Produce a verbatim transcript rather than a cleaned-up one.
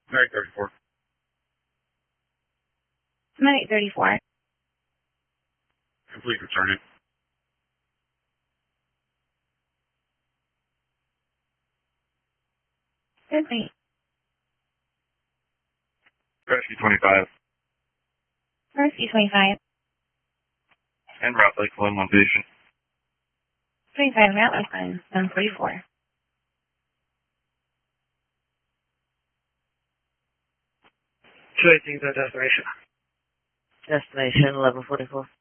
Medic thirty-four. Medic thirty-four. Complete returning. Complete. Rescue twenty-five. Rescue twenty-five. En route Lake one location. twenty-five route line, one forty-four. two eighteen, go destination. Destination eleven forty-four.